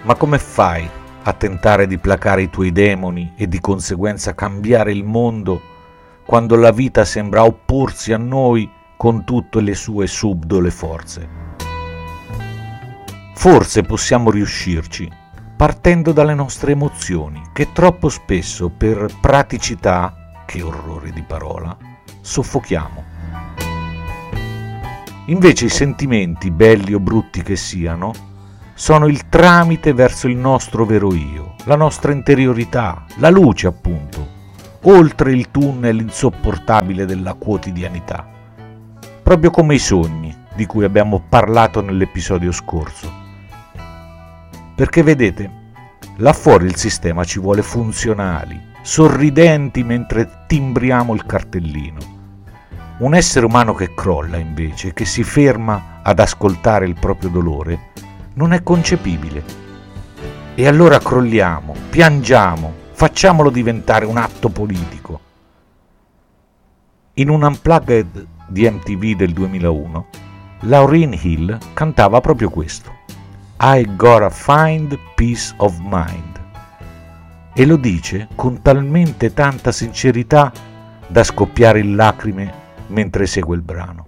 Ma come fai a tentare di placare i tuoi demoni e di conseguenza cambiare il mondo quando la vita sembra opporsi a noi con tutte le sue subdole forze? Forse possiamo riuscirci partendo dalle nostre emozioni, che troppo spesso per praticità, che orrore di parola, soffochiamo. Invece i sentimenti, belli o brutti che siano, sono il tramite verso il nostro vero io, la nostra interiorità, la luce appunto, oltre il tunnel insopportabile della quotidianità, proprio come i sogni di cui abbiamo parlato nell'episodio scorso. Perché vedete, là fuori il sistema ci vuole funzionali, sorridenti mentre timbriamo il cartellino. Un essere umano che crolla invece, che si ferma ad ascoltare il proprio dolore, non è concepibile. E allora crolliamo, piangiamo, facciamolo diventare un atto politico. In un unplugged di MTV del 2001, Lauryn Hill cantava proprio questo: I gotta find peace of mind. E lo dice con talmente tanta sincerità da scoppiare in lacrime mentre segue il brano.